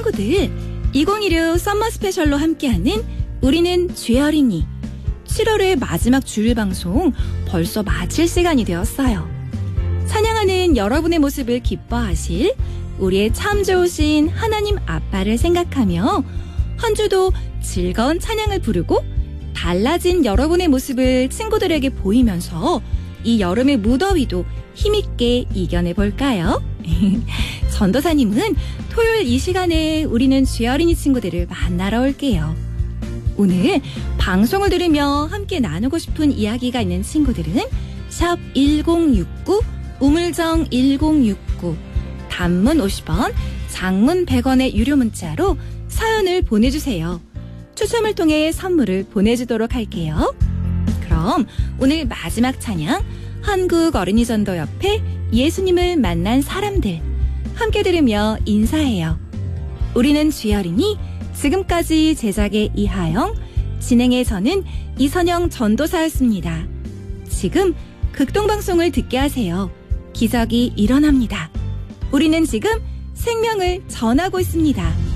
친구들, 2016 썸머 스페셜로 함께하는 우리는 죄 어린이 7월의 마지막 주일 방송 벌써 마칠 시간이 되었어요. 찬양하는 여러분의 모습을 기뻐하실 우리의 참 좋으신 하나님 아빠를 생각하며 한 주도 즐거운 찬양을 부르고 달라진 여러분의 모습을 친구들에게 보이면서 이 여름의 무더위도 힘있게 이겨내 볼까요? 전도사님은 토요일 이 시간에 우리는 죄 어린이 친구들을 만나러 올게요. 오늘 방송을 들으며 함께 나누고 싶은 이야기가 있는 친구들은 샵 1069 우물정 1069 단문 50원, 장문 100원의 유료 문자로 사연을 보내주세요. 추첨을 통해 선물을 보내주도록 할게요. 그럼 오늘 마지막 찬양 한국어린이전도협회 예수님을 만난 사람들 함께 들으며 인사해요. 우리는 죄 어린이 지금까지 제작의 이하영, 진행의 저는 이선영 전도사였습니다. 지금 극동방송을 듣게 하세요. 기적이 일어납니다. 우리는 지금 생명을 전하고 있습니다.